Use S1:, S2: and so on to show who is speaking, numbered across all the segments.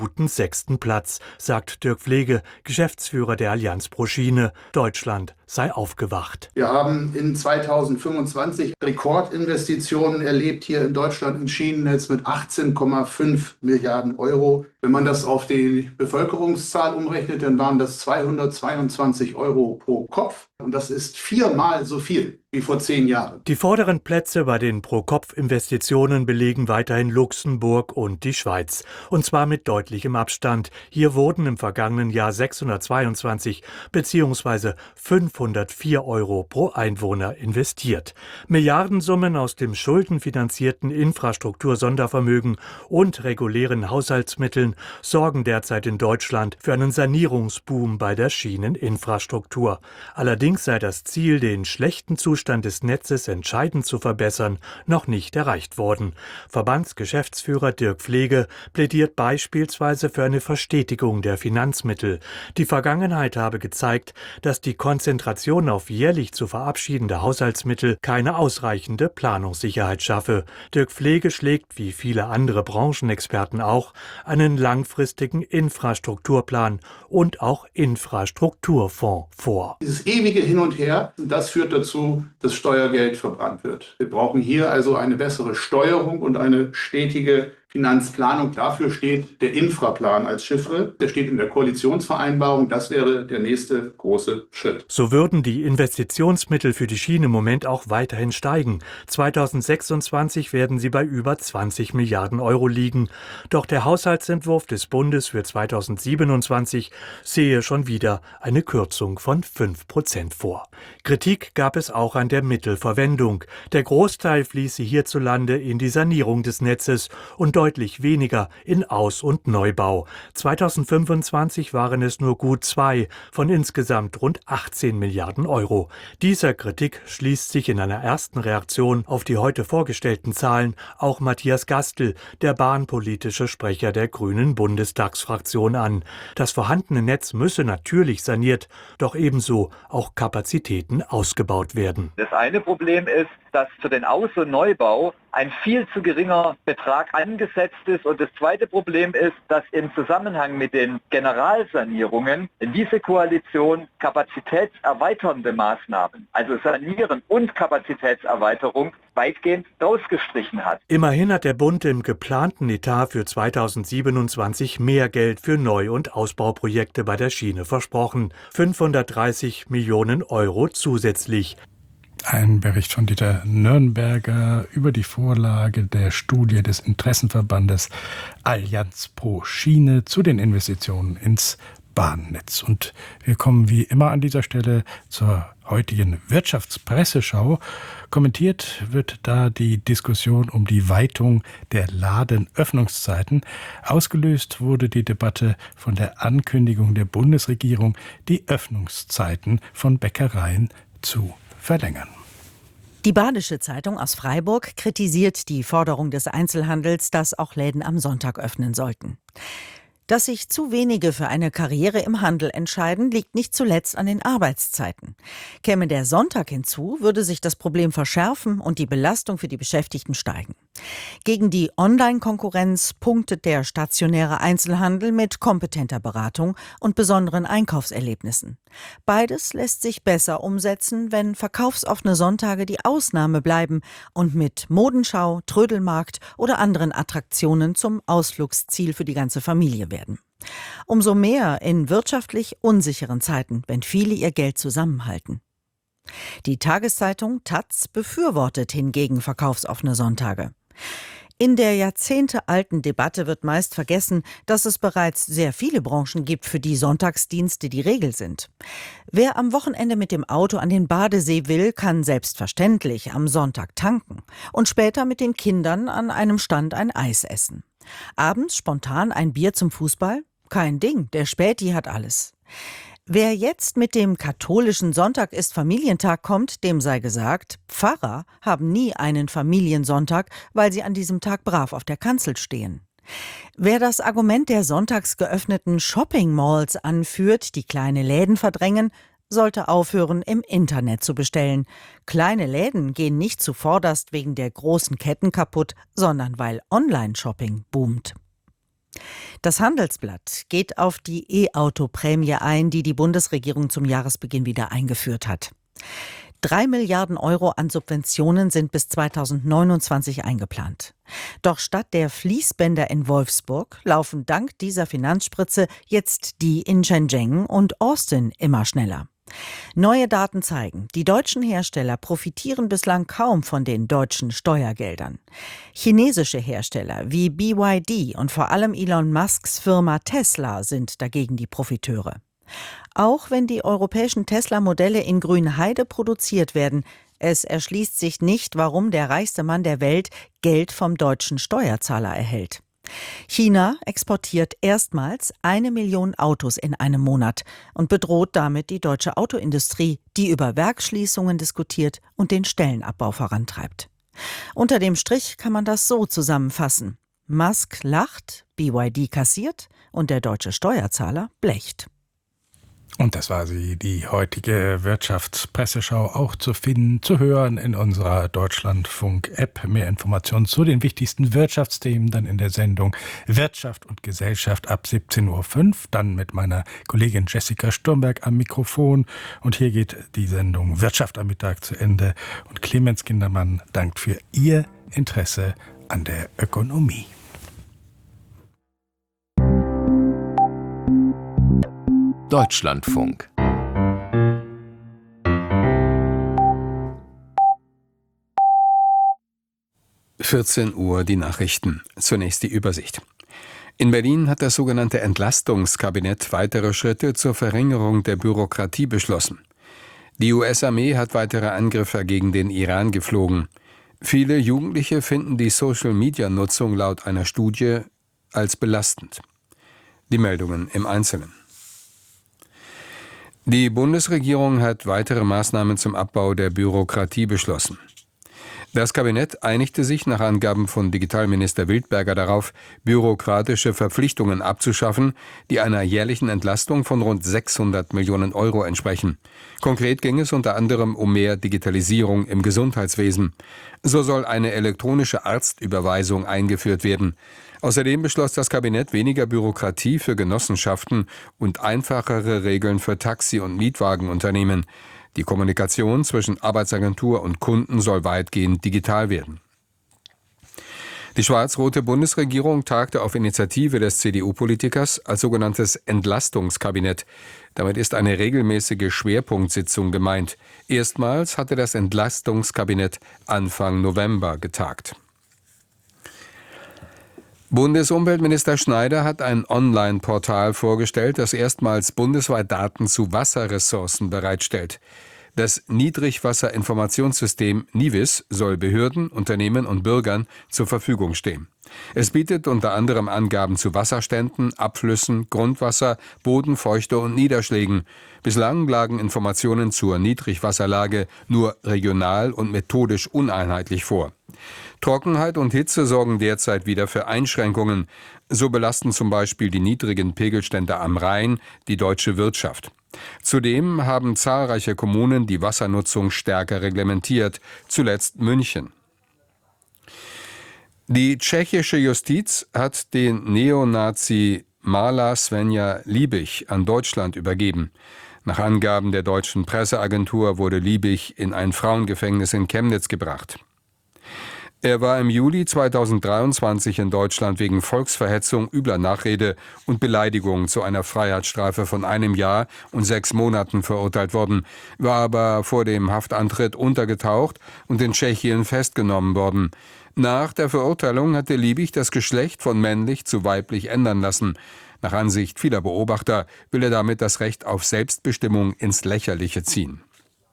S1: guten 6. Platz, sagt Dirk Pflege, Geschäftsführer der Allianz pro Schiene. Deutschland sei aufgewacht.
S2: Wir haben in 2025 Rekordinvestitionen erlebt hier in Deutschland im Schienennetz mit 18,5 Milliarden Euro. Wenn man das auf die Bevölkerungszahl umrechnet, dann waren das 222 Euro pro Kopf. Und das ist 4-mal so viel wie vor 10 Jahren.
S1: Die vorderen Plätze bei den Pro-Kopf-Investitionen belegen weiterhin Luxemburg und die Schweiz. Und zwar mit deutlichem Abstand. Hier wurden im vergangenen Jahr 622 bzw. 504 Euro pro Einwohner investiert. Milliardensummen aus dem schuldenfinanzierten Infrastruktursondervermögen und regulären Haushaltsmitteln sorgen derzeit in Deutschland für einen Sanierungsboom bei der Schieneninfrastruktur. Allerdings sei das Ziel, den schlechten Zustand des Netzes entscheidend zu verbessern, noch nicht erreicht worden. Verbandsgeschäftsführer Dirk Pflege plädiert beispielsweise für eine Verstetigung der Finanzmittel. Die Vergangenheit habe gezeigt, dass die Konzentration auf jährlich zu verabschiedende Haushaltsmittel keine ausreichende Planungssicherheit schaffe. Dirk Pflege schlägt, wie viele andere Branchenexperten auch, einen langfristigen Infrastrukturplan und auch Infrastrukturfonds vor.
S2: Dieses ewige Hin und Her, das führt dazu, dass Steuergeld verbrannt wird. Wir brauchen hier also eine bessere Steuerung und eine stetige Finanzplanung. Dafür steht der Infraplan als Chiffre. Der steht in der Koalitionsvereinbarung. Das wäre der nächste große Schritt.
S1: So würden die Investitionsmittel für die Schiene im Moment auch weiterhin steigen. 2026 werden sie bei über 20 Milliarden Euro liegen. Doch der Haushaltsentwurf des Bundes für 2027 sehe schon wieder eine Kürzung von 5% vor. Kritik gab es auch an der Mittelverwendung. Der Großteil fließe hierzulande in die Sanierung des Netzes und deutlich weniger in Aus- und Neubau. 2025 waren es nur gut 2 von insgesamt rund 18 Milliarden Euro. Dieser Kritik schließt sich in einer ersten Reaktion auf die heute vorgestellten Zahlen auch Matthias Gastl, der bahnpolitische Sprecher der Grünen Bundestagsfraktion, an. Das vorhandene Netz müsse natürlich saniert, doch ebenso auch Kapazitäten ausgebaut werden.
S3: Das eine Problem ist, dass für den Aus- und Neubau ein viel zu geringer Betrag angesetzt ist. Und das zweite Problem ist, dass im Zusammenhang mit den Generalsanierungen diese Koalition kapazitätserweiternde Maßnahmen, also Sanieren und Kapazitätserweiterung, weitgehend rausgestrichen hat.
S1: Immerhin hat der Bund im geplanten Etat für 2027 mehr Geld für Neu- und Ausbauprojekte bei der Schiene versprochen. 530 Millionen Euro zusätzlich.
S4: Ein Bericht von Dieter Nürnberger über die Vorlage der Studie des Interessenverbandes Allianz pro Schiene zu den Investitionen ins Bahnnetz. Und wir kommen wie immer an dieser Stelle zur heutigen Wirtschaftspresseschau. Kommentiert wird da die Diskussion um die Weitung der Ladenöffnungszeiten. Ausgelöst wurde die Debatte von der Ankündigung der Bundesregierung, die Öffnungszeiten von Bäckereien zu verlängern.
S5: Die Badische Zeitung aus Freiburg kritisiert die Forderung des Einzelhandels, dass auch Läden am Sonntag öffnen sollten. Dass sich zu wenige für eine Karriere im Handel entscheiden, liegt nicht zuletzt an den Arbeitszeiten. Käme der Sonntag hinzu, würde sich das Problem verschärfen und die Belastung für die Beschäftigten steigen. Gegen die Online-Konkurrenz punktet der stationäre Einzelhandel mit kompetenter Beratung und besonderen Einkaufserlebnissen. Beides lässt sich besser umsetzen, wenn verkaufsoffene Sonntage die Ausnahme bleiben und mit Modenschau, Trödelmarkt oder anderen Attraktionen zum Ausflugsziel für die ganze Familie werden. Umso mehr in wirtschaftlich unsicheren Zeiten, wenn viele ihr Geld zusammenhalten. Die Tageszeitung taz befürwortet hingegen verkaufsoffene Sonntage. In der jahrzehntealten Debatte wird meist vergessen, dass es bereits sehr viele Branchen gibt, für die Sonntagsdienste die Regel sind. Wer am Wochenende mit dem Auto an den Badesee will, kann selbstverständlich am Sonntag tanken und später mit den Kindern an einem Stand ein Eis essen. Abends spontan ein Bier zum Fußball? Kein Ding, der Späti hat alles. Wer jetzt mit dem katholischen Sonntag ist Familientag kommt, dem sei gesagt, Pfarrer haben nie einen Familiensonntag, weil sie an diesem Tag brav auf der Kanzel stehen. Wer das Argument der sonntags geöffneten Shopping-Malls anführt, die kleine Läden verdrängen, sollte aufhören, im Internet zu bestellen. Kleine Läden gehen nicht zuvorderst wegen der großen Ketten kaputt, sondern weil Online-Shopping boomt. Das Handelsblatt geht auf die E-Auto-Prämie ein, die die Bundesregierung zum Jahresbeginn wieder eingeführt hat. 3 Milliarden Euro an Subventionen sind bis 2029 eingeplant. Doch statt der Fließbänder in Wolfsburg laufen dank dieser Finanzspritze jetzt die in Shenzhen und Austin immer schneller. Neue Daten zeigen, die deutschen Hersteller profitieren bislang kaum von den deutschen Steuergeldern. Chinesische Hersteller wie BYD und vor allem Elon Musks Firma Tesla sind dagegen die Profiteure. Auch wenn die europäischen Tesla-Modelle in Grünheide produziert werden, es erschließt sich nicht, warum der reichste Mann der Welt Geld vom deutschen Steuerzahler erhält. China exportiert erstmals 1 Million Autos in einem Monat und bedroht damit die deutsche Autoindustrie, die über Werksschließungen diskutiert und den Stellenabbau vorantreibt. Unter dem Strich kann man das so zusammenfassen: Musk lacht, BYD kassiert und der deutsche Steuerzahler blecht.
S4: Und das war sie, die heutige Wirtschaftspresseschau, auch zu finden, zu hören in unserer Deutschlandfunk-App. Mehr Informationen zu den wichtigsten Wirtschaftsthemen dann in der Sendung Wirtschaft und Gesellschaft ab 17.05 Uhr. Dann mit meiner Kollegin Jessica Sturmberg am Mikrofon. Und hier geht die Sendung Wirtschaft am Mittag zu Ende. Und Clemens Kindermann dankt für Ihr Interesse an der Ökonomie.
S6: Deutschlandfunk. (14 Uhr) die Nachrichten. Zunächst die Übersicht. In Berlin hat das sogenannte Entlastungskabinett weitere Schritte zur Verringerung der Bürokratie beschlossen. Die US-Armee hat weitere Angriffe gegen den Iran geflogen. Viele Jugendliche finden die Social-Media-Nutzung laut einer Studie als belastend. Die Meldungen im Einzelnen. Die Bundesregierung hat weitere Maßnahmen zum Abbau der Bürokratie beschlossen. Das Kabinett einigte sich nach Angaben von Digitalminister Wildberger darauf, bürokratische Verpflichtungen abzuschaffen, die einer jährlichen Entlastung von rund 600 Millionen Euro entsprechen. Konkret ging es unter anderem um mehr Digitalisierung im Gesundheitswesen. So soll eine elektronische Arztüberweisung eingeführt werden. Außerdem beschloss das Kabinett weniger Bürokratie für Genossenschaften und einfachere Regeln für Taxi- und Mietwagenunternehmen. Die Kommunikation zwischen Arbeitsagentur und Kunden soll weitgehend digital werden. Die schwarz-rote Bundesregierung tagte auf Initiative des CDU-Politikers als sogenanntes Entlastungskabinett. Damit ist eine regelmäßige Schwerpunktsitzung gemeint. Erstmals hatte das Entlastungskabinett Anfang November getagt. Bundesumweltminister Schneider hat ein Online-Portal vorgestellt, das erstmals bundesweit Daten zu Wasserressourcen bereitstellt. Das Niedrigwasserinformationssystem NIWIS soll Behörden, Unternehmen und Bürgern zur Verfügung stehen. Es bietet unter anderem Angaben zu Wasserständen, Abflüssen, Grundwasser, Bodenfeuchte und Niederschlägen. Bislang lagen Informationen zur Niedrigwasserlage nur regional und methodisch uneinheitlich vor. Trockenheit und Hitze sorgen derzeit wieder für Einschränkungen. So belasten zum Beispiel die niedrigen Pegelstände am Rhein die deutsche Wirtschaft. Zudem haben zahlreiche Kommunen die Wassernutzung stärker reglementiert, zuletzt München. Die tschechische Justiz hat den Neonazi Maler Svenja Liebig an Deutschland übergeben. Nach Angaben der deutschen Presseagentur wurde Liebig in ein Frauengefängnis in Chemnitz gebracht. Er war im Juli 2023 in Deutschland wegen Volksverhetzung, übler Nachrede und Beleidigung zu einer Freiheitsstrafe von 1 Jahr und 6 Monaten verurteilt worden, war aber vor dem Haftantritt untergetaucht und in Tschechien festgenommen worden. Nach der Verurteilung hatte Liebig das Geschlecht von männlich zu weiblich ändern lassen. Nach Ansicht vieler Beobachter will er damit das Recht auf Selbstbestimmung ins Lächerliche ziehen.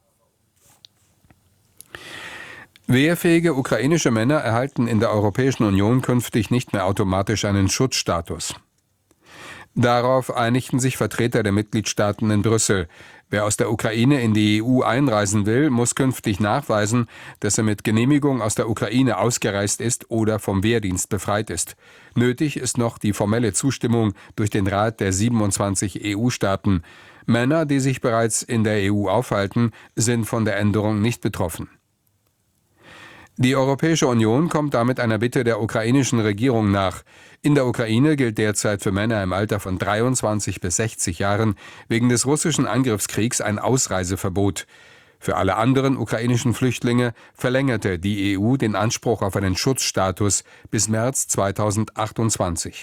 S6: Wehrfähige ukrainische Männer erhalten in der Europäischen Union künftig nicht mehr automatisch einen Schutzstatus. Darauf einigten sich Vertreter der Mitgliedstaaten in Brüssel. Wer aus der Ukraine in die EU einreisen will, muss künftig nachweisen, dass er mit Genehmigung aus der Ukraine ausgereist ist oder vom Wehrdienst befreit ist. Nötig ist noch die formelle Zustimmung durch den Rat der 27 EU-Staaten. Männer, die sich bereits in der EU aufhalten, sind von der Änderung nicht betroffen. Die Europäische Union kommt damit einer Bitte der ukrainischen Regierung nach. In der Ukraine gilt derzeit für Männer im Alter von 23 bis 60 Jahren wegen des russischen Angriffskriegs ein Ausreiseverbot. Für alle anderen ukrainischen Flüchtlinge verlängerte die EU den Anspruch auf einen Schutzstatus bis März 2028.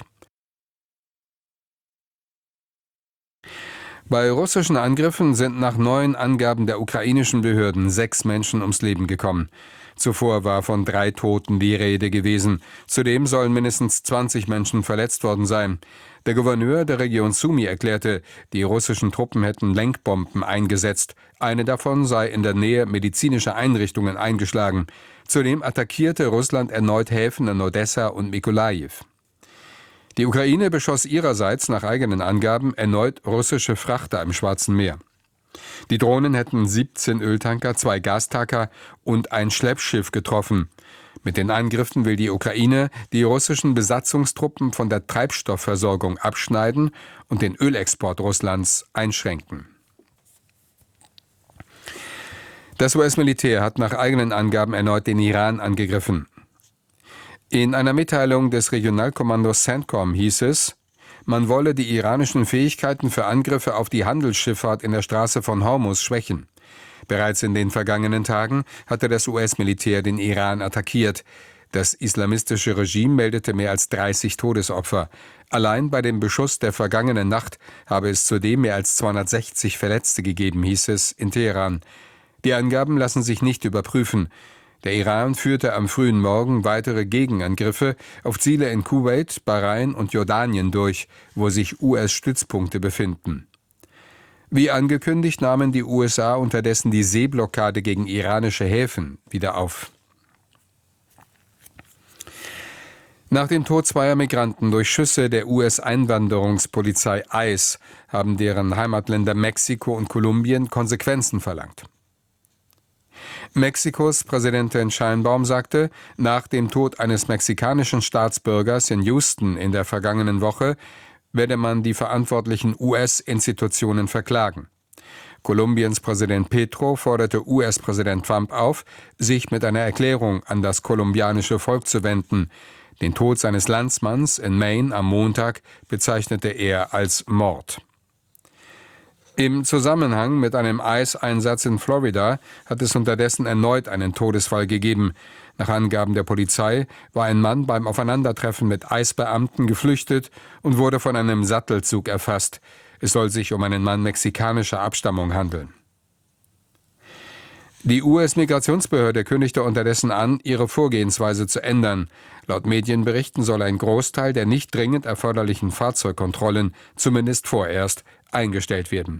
S6: Bei russischen Angriffen sind nach neuen Angaben der ukrainischen Behörden 6 Menschen ums Leben gekommen. Zuvor war von 3 Toten die Rede gewesen. Zudem sollen mindestens 20 Menschen verletzt worden sein. Der Gouverneur der Region Sumy erklärte, die russischen Truppen hätten Lenkbomben eingesetzt. Eine davon sei in der Nähe medizinischer Einrichtungen eingeschlagen. Zudem attackierte Russland erneut Häfen in Odessa und Mykolajiw. Die Ukraine beschoss ihrerseits nach eigenen Angaben erneut russische Frachter im Schwarzen Meer. Die Drohnen hätten 17 Öltanker, 2 Gastanker und ein Schleppschiff getroffen. Mit den Angriffen will die Ukraine die russischen Besatzungstruppen von der Treibstoffversorgung abschneiden und den Ölexport Russlands einschränken. Das US-Militär hat nach eigenen Angaben erneut den Iran angegriffen. In einer Mitteilung des Regionalkommandos CENTCOM hieß es, man wolle die iranischen Fähigkeiten für Angriffe auf die Handelsschifffahrt in der Straße von Hormuz schwächen. Bereits in den vergangenen Tagen hatte das US-Militär den Iran attackiert. Das islamistische Regime meldete mehr als 30 Todesopfer. Allein bei dem Beschuss der vergangenen Nacht habe es zudem mehr als 260 Verletzte gegeben, hieß es in Teheran. Die Angaben lassen sich nicht überprüfen. Der Iran führte am frühen Morgen weitere Gegenangriffe auf Ziele in Kuwait, Bahrain und Jordanien durch, wo sich US-Stützpunkte befinden. Wie angekündigt, nahmen die USA unterdessen die Seeblockade gegen iranische Häfen wieder auf. Nach dem Tod 2 Migranten durch Schüsse der US-Einwanderungspolizei ICE haben deren Heimatländer Mexiko und Kolumbien Konsequenzen verlangt. Mexikos Präsidentin Sheinbaum sagte, nach dem Tod eines mexikanischen Staatsbürgers in Houston in der vergangenen Woche werde man die verantwortlichen US-Institutionen verklagen. Kolumbiens Präsident Petro forderte US-Präsident Trump auf, sich mit einer Erklärung an das kolumbianische Volk zu wenden. Den Tod seines Landsmanns in Maine am Montag bezeichnete er als Mord. Im Zusammenhang mit einem ICE-Einsatz in Florida hat es unterdessen erneut einen Todesfall gegeben. Nach Angaben der Polizei war ein Mann beim Aufeinandertreffen mit ICE-Beamten geflüchtet und wurde von einem Sattelzug erfasst. Es soll sich um einen Mann mexikanischer Abstammung handeln. Die US-Migrationsbehörde kündigte unterdessen an, ihre Vorgehensweise zu ändern. Laut Medienberichten soll ein Großteil der nicht dringend erforderlichen Fahrzeugkontrollen, zumindest vorerst, eingestellt werden.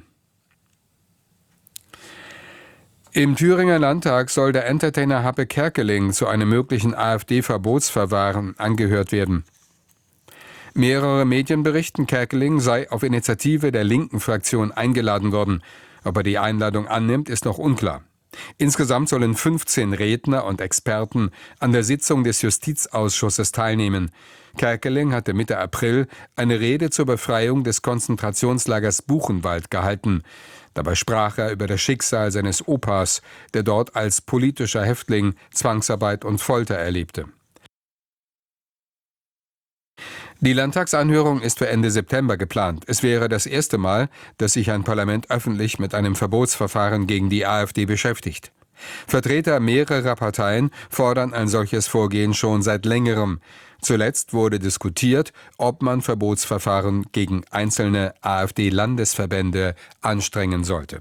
S6: Im Thüringer Landtag soll der Entertainer Happe Kerkeling zu einem möglichen AfD-Verbotsverfahren angehört werden. Mehrere Medien berichten, Kerkeling sei auf Initiative der linken Fraktion eingeladen worden. Ob er die Einladung annimmt, ist noch unklar. Insgesamt sollen 15 Redner und Experten an der Sitzung des Justizausschusses teilnehmen. Kerkeling hatte Mitte April eine Rede zur Befreiung des Konzentrationslagers Buchenwald gehalten. Dabei sprach er über das Schicksal seines Opas, der dort als politischer Häftling Zwangsarbeit und Folter erlebte. Die Landtagsanhörung ist für Ende September geplant. Es wäre das erste Mal, dass sich ein Parlament öffentlich mit einem Verbotsverfahren gegen die AfD beschäftigt. Vertreter mehrerer Parteien fordern ein solches Vorgehen schon seit längerem. Zuletzt wurde diskutiert, ob man Verbotsverfahren gegen einzelne AfD-Landesverbände anstrengen sollte.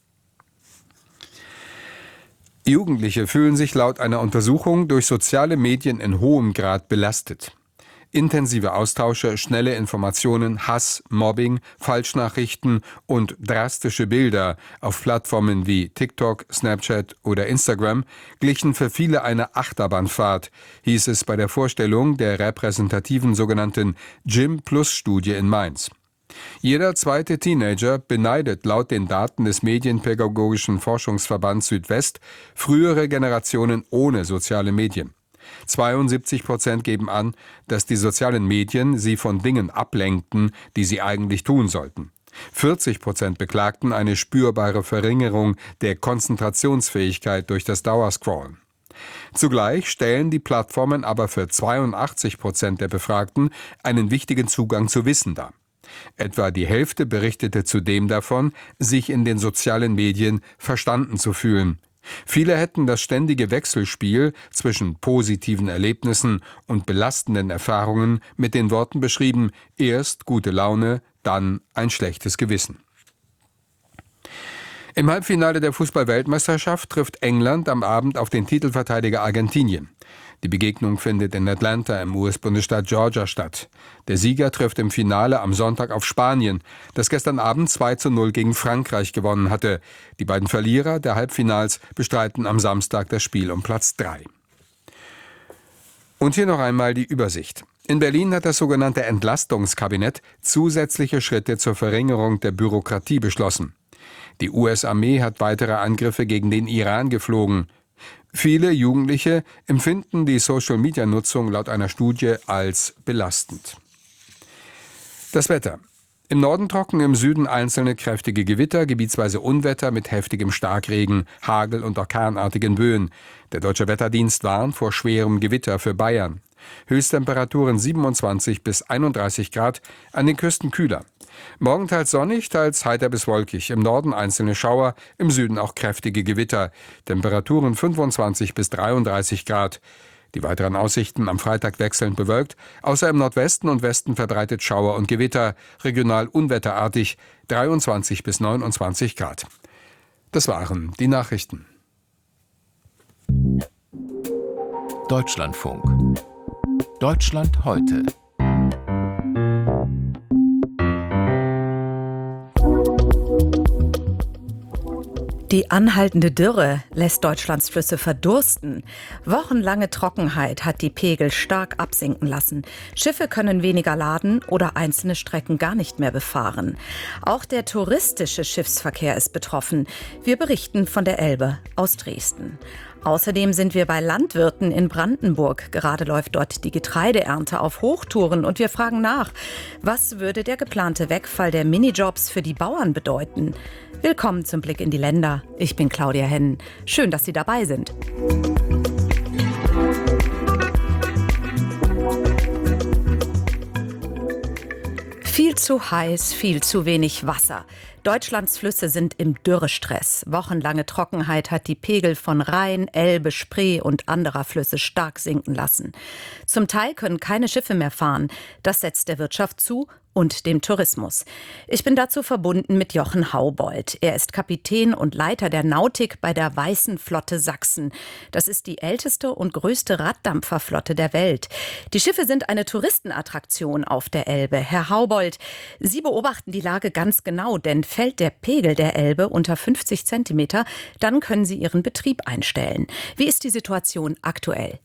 S6: Jugendliche fühlen sich laut einer Untersuchung durch soziale Medien in hohem Grad belastet. Intensive Austausche, schnelle Informationen, Hass, Mobbing, Falschnachrichten und drastische Bilder auf Plattformen wie TikTok, Snapchat oder Instagram glichen für viele einer Achterbahnfahrt, hieß es bei der Vorstellung der repräsentativen sogenannten Gym-Plus-Studie in Mainz. Jeder zweite Teenager beneidet laut den Daten des Medienpädagogischen Forschungsverbands Südwest frühere Generationen ohne soziale Medien. 72% geben an, dass die sozialen Medien sie von Dingen ablenkten, die sie eigentlich tun sollten. 40% beklagten eine spürbare Verringerung der Konzentrationsfähigkeit durch das Dauerscrollen. Zugleich stellen die Plattformen aber für 82% der Befragten einen wichtigen Zugang zu Wissen dar. Etwa die Hälfte berichtete zudem davon, sich in den sozialen Medien verstanden zu fühlen. Viele hätten das ständige Wechselspiel zwischen positiven Erlebnissen und belastenden Erfahrungen mit den Worten beschrieben: erst gute Laune, dann ein schlechtes Gewissen. Im Halbfinale der Fußball-Weltmeisterschaft trifft England am Abend auf den Titelverteidiger Argentinien. Die Begegnung findet in Atlanta im US-Bundesstaat Georgia statt. Der Sieger trifft im Finale am Sonntag auf Spanien, das gestern Abend 2:0 gegen Frankreich gewonnen hatte. Die beiden Verlierer der Halbfinals bestreiten am Samstag das Spiel um Platz 3. Und hier noch einmal die Übersicht. In Berlin hat das sogenannte Entlastungskabinett zusätzliche Schritte zur Verringerung der Bürokratie beschlossen. Die US-Armee hat weitere Angriffe gegen den Iran geflogen. Viele Jugendliche empfinden die Social-Media-Nutzung laut einer Studie als belastend. Das Wetter. Im Norden trocken, im Süden einzelne kräftige Gewitter, gebietsweise Unwetter mit heftigem Starkregen, Hagel und orkanartigen Böen. Der Deutsche Wetterdienst warnt vor schwerem Gewitter für Bayern. Höchsttemperaturen 27 bis 31 Grad, an den Küsten kühler. Morgen teils sonnig, teils heiter bis wolkig. Im Norden einzelne Schauer, im Süden auch kräftige Gewitter. Temperaturen 25 bis 33 Grad. Die weiteren Aussichten: am Freitag wechselnd bewölkt, außer im Nordwesten und Westen verbreitet Schauer und Gewitter, regional unwetterartig, 23 bis 29 Grad. Das waren die Nachrichten.
S7: Deutschlandfunk. Deutschland heute.
S8: Die anhaltende Dürre lässt Deutschlands Flüsse verdursten. Wochenlange Trockenheit hat die Pegel stark absinken lassen. Schiffe können weniger laden oder einzelne Strecken gar nicht mehr befahren. Auch der touristische Schiffsverkehr ist betroffen. Wir berichten von der Elbe aus Dresden. Außerdem sind wir bei Landwirten in Brandenburg. Gerade läuft dort die Getreideernte auf Hochtouren und wir fragen nach, was würde der geplante Wegfall der Minijobs für die Bauern bedeuten? Willkommen zum Blick in die Länder. Ich bin Claudia Hennen. Schön, dass Sie dabei sind. Viel zu heiß, viel zu wenig Wasser. Deutschlands Flüsse sind im Dürrestress. Wochenlange Trockenheit hat die Pegel von Rhein, Elbe, Spree und anderer Flüsse stark sinken lassen. Zum Teil können keine Schiffe mehr fahren. Das setzt der Wirtschaft zu und dem Tourismus. Ich bin dazu verbunden mit Jochen Haubold. Er ist Kapitän und Leiter der Nautik bei der Weißen Flotte Sachsen. Das ist die älteste und größte Raddampferflotte der Welt. Die Schiffe sind eine Touristenattraktion auf der Elbe. Herr Haubold, Sie beobachten die Lage ganz genau, denn fällt der Pegel der Elbe unter 50 Zentimeter, dann können Sie Ihren Betrieb einstellen. Wie ist die Situation aktuell?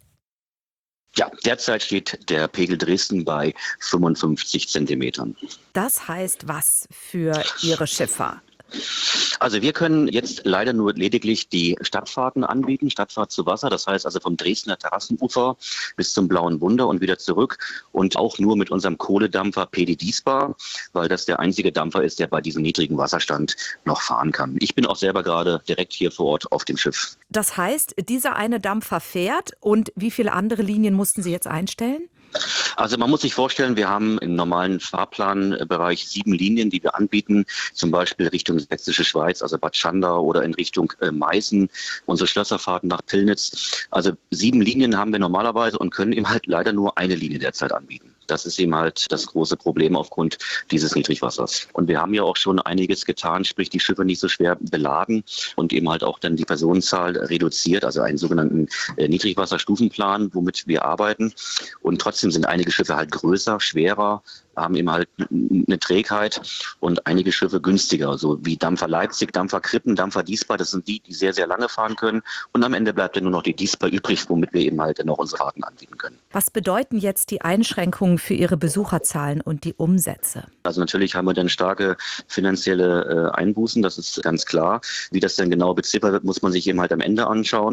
S9: Ja, derzeit steht der Pegel Dresden bei 55 Zentimetern.
S8: Das heißt was für Ihre Schiffer?
S9: Also wir können jetzt leider nur lediglich die Stadtfahrten anbieten, Stadtfahrt zu Wasser, das heißt also vom Dresdner Terrassenufer bis zum Blauen Wunder und wieder zurück und auch nur mit unserem Kohledampfer PD Diesbar, weil das der einzige Dampfer ist, der bei diesem niedrigen Wasserstand noch fahren kann. Ich bin auch selber gerade direkt hier vor Ort auf dem Schiff.
S8: Das heißt, dieser eine Dampfer fährt und wie viele andere Linien mussten Sie jetzt einstellen?
S9: Also man muss sich vorstellen, wir haben im normalen Fahrplanbereich 7 Linien, die wir anbieten, zum Beispiel Richtung Sächsische Schweiz, also Bad Schandau oder in Richtung Meißen, unsere Schlösserfahrten nach Pillnitz. Also 7 Linien haben wir normalerweise und können eben halt leider nur eine Linie derzeit anbieten. Das ist eben halt das große Problem aufgrund dieses Niedrigwassers. Und wir haben ja auch schon einiges getan, sprich die Schiffe nicht so schwer beladen und eben halt auch dann die Personenzahl reduziert, also einen sogenannten Niedrigwasserstufenplan, womit wir arbeiten. Und trotzdem sind einige Schiffe halt größer, schwerer, haben eben halt eine Trägheit und einige Schiffe günstiger, so wie Dampfer Leipzig, Dampfer Krippen, Dampfer Diesbar, das sind die sehr, sehr lange fahren können. Und am Ende bleibt dann nur noch die Diesbar übrig, womit wir eben halt dann noch unsere Fahrten anbieten können.
S8: Was bedeuten jetzt die Einschränkungen für Ihre Besucherzahlen und die Umsätze?
S9: Also natürlich haben wir dann starke finanzielle Einbußen, das ist ganz klar. Wie das dann genau beziffert wird, muss man sich eben halt am Ende anschauen.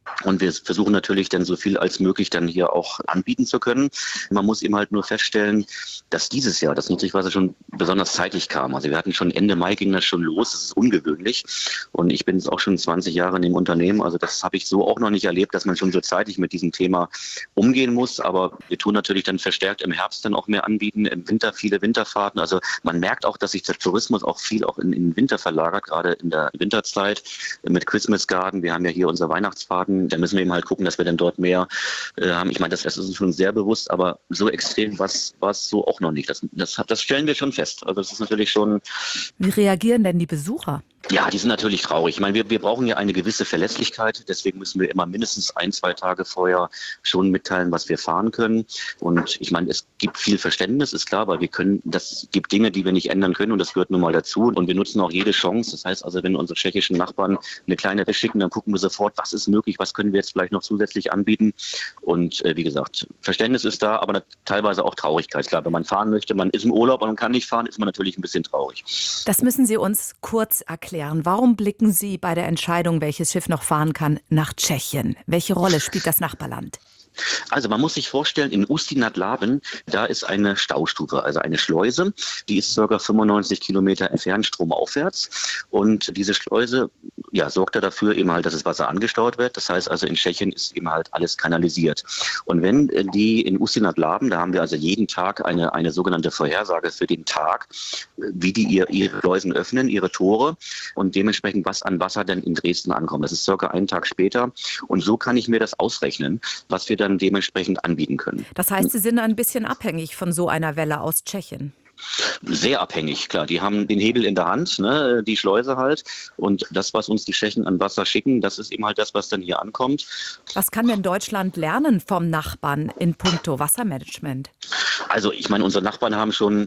S9: Und wir versuchen natürlich dann so viel als möglich dann hier auch anbieten zu können. Man muss eben halt nur feststellen, dass dieses Jahr das Niedrigwasser schon besonders zeitig kam. Also wir hatten schon Ende Mai ging das schon los. Das ist ungewöhnlich. Und ich bin jetzt auch schon 20 Jahre in dem Unternehmen. Also das habe ich so auch noch nicht erlebt, dass man schon so zeitig mit diesem Thema umgehen muss. Aber wir tun natürlich dann verstärkt im Herbst dann auch mehr anbieten, im Winter viele Winterfahrten. Also man merkt auch, dass sich der Tourismus auch viel auch in den Winter verlagert, gerade in der Winterzeit mit Christmas Garden. Wir haben ja hier unsere Weihnachtsfahrten. Da müssen wir eben halt gucken, dass wir dann dort mehr haben. Ich meine, das ist uns schon sehr bewusst, aber so extrem war es so auch noch nicht. Das stellen wir schon fest. Also das ist natürlich schon...
S8: Wie reagieren denn die Besucher?
S9: Ja, die sind natürlich traurig. Ich meine, wir brauchen ja eine gewisse Verlässlichkeit. Deswegen müssen wir immer mindestens 1-2 Tage vorher schon mitteilen, was wir fahren können. Und ich meine, es gibt viel Verständnis, ist klar, weil es gibt Dinge, die wir nicht ändern können und das gehört nun mal dazu. Und wir nutzen auch jede Chance. Das heißt also, wenn unsere tschechischen Nachbarn eine kleine Wäsche schicken, dann gucken wir sofort, was ist möglich, was können wir jetzt vielleicht noch zusätzlich anbieten. Und wie gesagt, Verständnis ist da, aber teilweise auch Traurigkeit. Klar, wenn man fahren möchte, man ist im Urlaub und man kann nicht fahren, ist man natürlich ein bisschen traurig.
S8: Das müssen Sie uns kurz erklären. Warum blicken Sie bei der Entscheidung, welches Schiff noch fahren kann, nach Tschechien? Welche Rolle spielt das Nachbarland?
S9: Also man muss sich vorstellen, in Ústí nad Labem, da ist eine Staustufe, also eine Schleuse, die ist ca. 95 Kilometer entfernt stromaufwärts. Und diese Schleuse sorgt dafür eben halt, dass das Wasser angestaut wird. Das heißt also, in Tschechien ist eben halt alles kanalisiert. Und wenn die in Ústí nad Labem, da haben wir also jeden Tag eine sogenannte Vorhersage für den Tag, wie die ihre Schleusen öffnen, ihre Tore und dementsprechend was an Wasser dann in Dresden ankommt. Das ist ca. einen Tag später. Und so kann ich mir das ausrechnen, was wir dann dementsprechend anbieten können.
S8: Das heißt, Sie sind ein bisschen abhängig von so einer Welle aus Tschechien?
S9: Sehr abhängig, klar. Die haben den Hebel in der Hand, ne, die Schleuse halt. Und das, was uns die Tschechen an Wasser schicken, das ist eben halt das, was dann hier ankommt.
S8: Was kann denn Deutschland lernen vom Nachbarn in puncto Wassermanagement?
S9: Also ich meine, unsere Nachbarn haben schon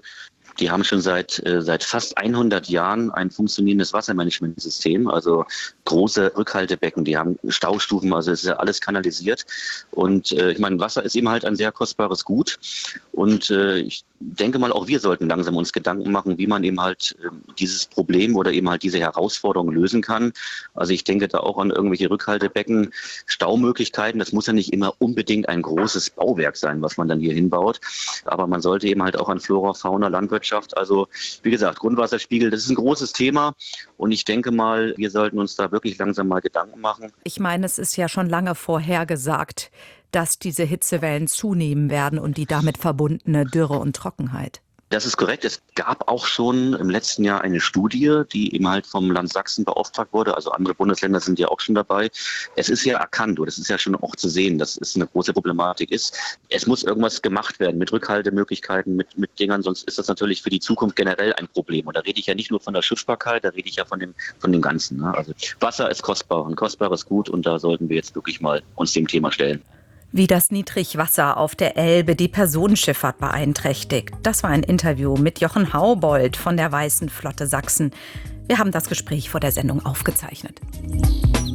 S9: seit fast 100 Jahren ein funktionierendes Wassermanagementsystem, also große Rückhaltebecken, die haben Staustufen, also es ist ja alles kanalisiert. Und ich meine, Wasser ist eben halt ein sehr kostbares Gut. Und ich denke mal, auch wir sollten langsam uns Gedanken machen, wie man eben halt dieses Problem oder eben halt diese Herausforderung lösen kann. Also ich denke da auch an irgendwelche Rückhaltebecken, Staumöglichkeiten. Das muss ja nicht immer unbedingt ein großes Bauwerk sein, was man dann hier hinbaut. Aber man sollte eben halt auch an Flora, Fauna, Landwirtschaft, also wie gesagt, Grundwasserspiegel, das ist ein großes Thema. Und ich denke mal, wir sollten uns da wirklich langsam mal Gedanken machen.
S8: Ich meine, es ist ja schon lange vorhergesagt, dass diese Hitzewellen zunehmen werden und die damit verbundene Dürre und Trockenheit.
S9: Das ist korrekt. Es gab auch schon im letzten Jahr eine Studie, die eben halt vom Land Sachsen beauftragt wurde. Also andere Bundesländer sind ja auch schon dabei. Es ist ja erkannt, oder es ist ja schon auch zu sehen, dass es eine große Problematik ist. Es muss irgendwas gemacht werden mit Rückhaltemöglichkeiten, mit Dingern, sonst ist das natürlich für die Zukunft generell ein Problem. Und da rede ich ja nicht nur von der Schiffbarkeit, da rede ich ja von dem Ganzen. Ne? Also Wasser ist kostbar, ein kostbares Gut und da sollten wir jetzt wirklich mal uns dem Thema stellen.
S8: Wie das Niedrigwasser auf der Elbe die Personenschifffahrt beeinträchtigt. Das war ein Interview mit Jochen Haubold von der Weißen Flotte Sachsen. Wir haben das Gespräch vor der Sendung aufgezeichnet.